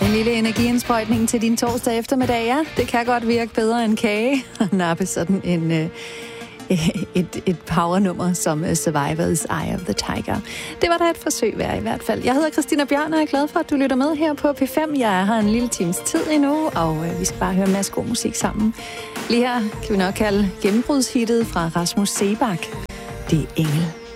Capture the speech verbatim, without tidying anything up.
En lille energiindsprøjtning til din torsdag eftermiddag, ja. Det kan godt virke bedre end kage. Nappe sådan en, øh, et, et powernummer som uh, Survivor's Eye of the Tiger. Det var da et forsøg værd i hvert fald. Jeg hedder Christina Bjørn, og jeg er glad for, at du lytter med her på P fem. Jeg er her en lille times tid endnu, og øh, vi skal bare høre en masse god musik sammen. Lige her kan vi nok kalde gennembrudshittet fra Rasmus Seebach. Det er Engel.